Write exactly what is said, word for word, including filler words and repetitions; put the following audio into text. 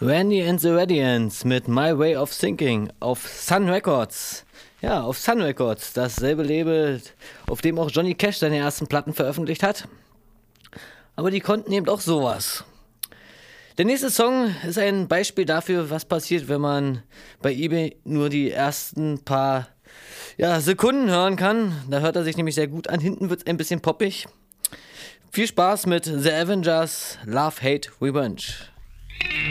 Randy and the Radiants mit My Way of Thinking auf Sun Records. Ja, auf Sun Records, dasselbe Label, auf dem auch Johnny Cash seine ersten Platten veröffentlicht hat. Aber die konnten eben auch sowas. Der nächste Song ist ein Beispiel dafür, was passiert, wenn man bei eBay nur die ersten paar ja, Sekunden hören kann. Da hört er sich nämlich sehr gut an. Hinten wird es ein bisschen poppig. Viel Spaß mit The Avengers, Love, Hate, Revenge.